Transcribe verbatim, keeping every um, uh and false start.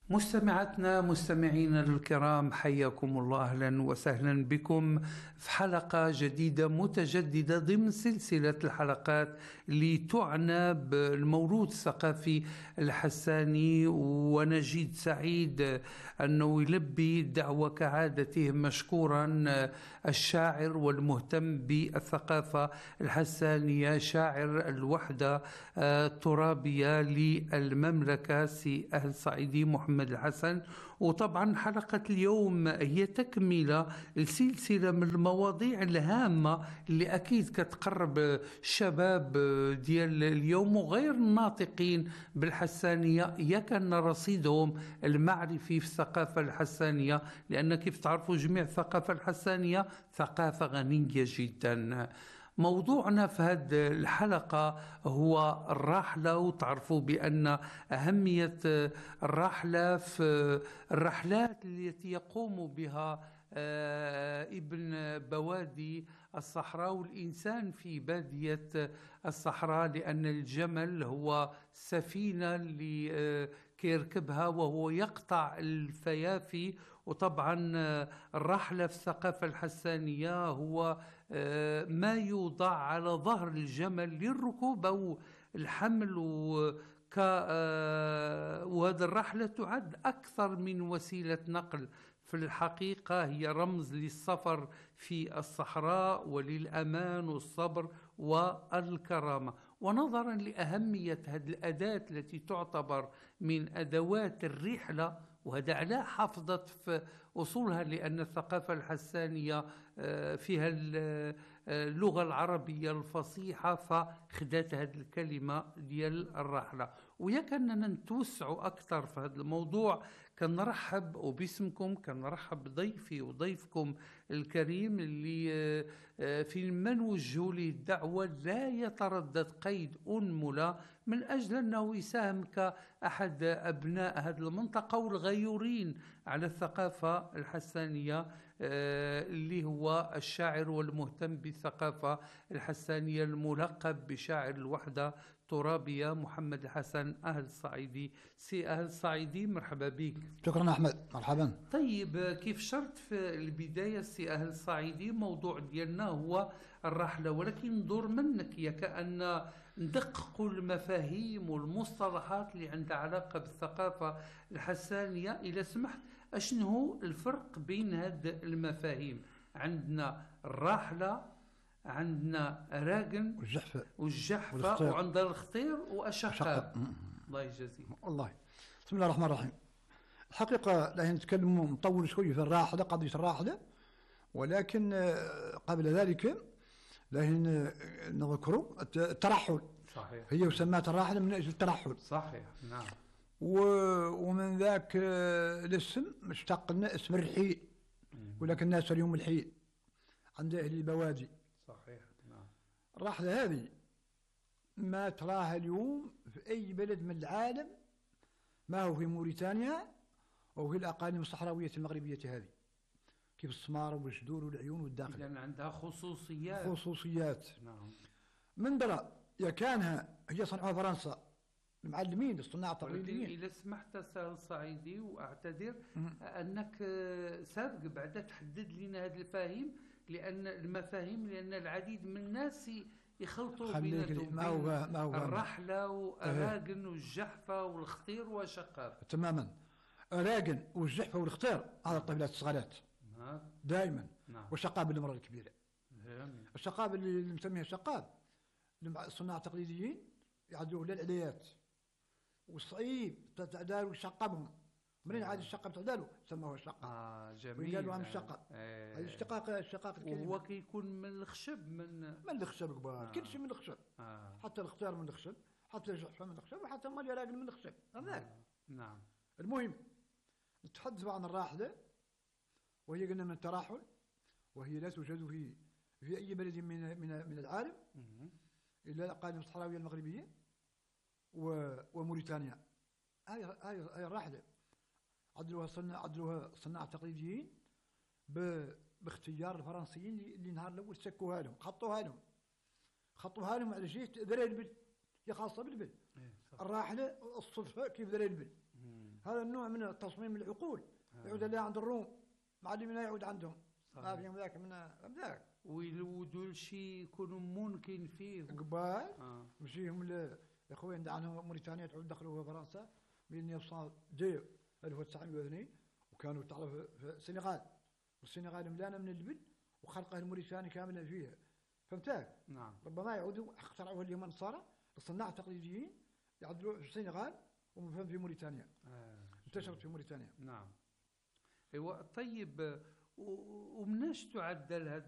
مستمعاتنا مستمعينا الكرام، حياكم الله، أهلا وسهلا بكم في حلقة جديدة متجددة ضمن سلسلة الحلقات اللي تعنى بالموروث الثقافي الحساني. ونجد سعيد أنه يلبي الدعوة كعادته مشكورا الشاعر والمهتم بالثقافة الحسانية، شاعر الوحدة الترابية للمملكة سي أهل صعيدي محمد الحسن. وطبعا حلقة اليوم هي تكملة لسلسلة من المواضيع الهامة اللي أكيد كتقرب الشباب ديال اليوم وغير الناطقين بالحسانية، يكن رصيدهم المعرفي في الثقافة الحسانية، لأن كيف تعرفوا جميع الثقافة الحسانية ثقافة غنية جدا. موضوعنا في هذه الحلقة هو الراحلة، وتعرفوا بأن أهمية الراحلة في الرحلات التي يقوم بها ابن بوادي الصحراء والإنسان في بادية الصحراء، لأن الجمل هو سفينة اللي كيركبها وهو يقطع الفيافي. وطبعا الرحلة في الثقافة الحسانية هو ما يوضع على ظهر الجمل للركوب أو الحمل، وك وهذه الرحلة تعد أكثر من وسيلة نقل. في الحقيقة هي رمز للسفر في الصحراء وللأمان والصبر والكرامة. ونظرا لأهمية هذه الأداة التي تعتبر من أدوات الرحلة، وهذا علاء حافظت في أصولها، لأن الثقافة الحسانية فيها اللغة العربية الفصيحة، فخدات هذه الكلمة ديال الرحلة. ويكننا نتوسعوا أكثر في هذا الموضوع، كنرحب وباسمكم كنرحب بضيفي وضيفكم الكريم اللي في من نوجه له الدعوة لا يتردد قيد أنملة من أجل أنه يساهم كأحد أبناء هذه المنطقة والغيورين على الثقافة الحسانية، اللي هو الشاعر والمهتم بالثقافة الحسانية الملقب بشاعر الوحدة ترابية محمد الحسن أهل الصعيدي. سي أهل الصعيدي، مرحبا بك. شكرا أحمد، مرحبا. طيب، كيف شرط في البداية سي أهل الصعيدي، موضوع ديالنا هو الرحلة، ولكن ندور منك يا كأن ندققوا المفاهيم والمصطلحات اللي عندها علاقة بالثقافة الحسانية. إذا سمحت، أشنو هو الفرق بين هذه المفاهيم؟ عندنا الراحلة، عندنا راقن والجحفة والجحفة وعندنا الخطير وأشقاب. الله يجازيك. والله بسم الله الرحمن الرحيم. الحقيقة لا نتكلم نطول شوية في الراحلة، قضية الراحلة، ولكن قبل ذلك لا نذكر الترحل. صحيح. هي وسمات الراحلة من أجل الترحل. صحيح، نعم. ومن ذاك الاسم اشتق لنا اسم الرحيل، ولكن الناس اليوم الحيل عند أهل البوادي. صحيح، نعم. الرحلة هذه ما تراها اليوم في أي بلد من العالم، ما هو في موريتانيا أو في الأقاليم الصحراوية المغربية هذه، كيف السمارة والجذور والعيون والداخل. إذن عندها خصوصيات. خصوصيات. نعم. من درا يا كانها هي صنعوها فرنسا، المعلمين الصناع التقليديين. إذا سمحت سهل صعيدي، وأعتذر أنك سابق بعد تحدد لنا هذه المفاهيم، لأن المفاهيم لأن العديد من الناس يخلطوا بين ما هو ما هو الرحلة والراقن والجحفة والخطير وشقاب. تماما. الراقن والجحفة والخطير هذا الطفلات الصغارات دائما. نعم. والشقاب المرأة الكبيرة. جميل. الشقاب اللي نسميها شقاب الصناع التقليديين يعدوه للعليات، والصعيب تعدالوا شقبهم منين عاد الشقب تعدالوا سموه الشقب. اه جميل. وقالوا عن الشقب. ايه. هذه اشتقاق اشتقاق الكلمه. وهو كيكون من الخشب، من من الخشب كبار. آه. كل شيء من الخشب. آه. حتى الاختيار من الخشب، حتى الجحفه من الخشب، وحتى مال يراقل من الخشب. هذاك. آه. نعم. المهم نتحدث عن الراحله، وهي قلنا من التراحل، وهي لا توجد في في اي بلد من من من العالم الا الاقاليم الصحراويه المغربيه وموريتانيا. هاي هاي هاي الراحله عدلوها صناع عدلوها صناع تقليديين باختيار الفرنسيين اللي نهار الاول سكوها لهم، خطوها لهم خطوها لهم على جهه ذري البل، هي خاصه بالبل. الراحله الصدفه كيف ذري البل. هذا النوع من تصميم العقول آه. يعود لا عند الروم مع اللي لا يعود عندهم ما صحيح. فيهم ذاك من ذاك ويلودوا شيء يكونوا ممكن فيه. قبال آه. مشيهم الاخوين عنهم موريتانيا تعود دخلوا في فرنسا من ألف وتسعمائة واثنين وكانوا تعرف في السنغال والسنغال ملانه من الجبل وخلقها الموريتاني كاملا فيها فهمتك؟ نعم. ربما يعودوا اخترعوها اليوم النصارى الصناع التقليديين يعدلوا في السنغال ومفهم في موريتانيا. آه. انتشرت في موريتانيا. نعم. ايوه طيب، ومناش تعدل هذه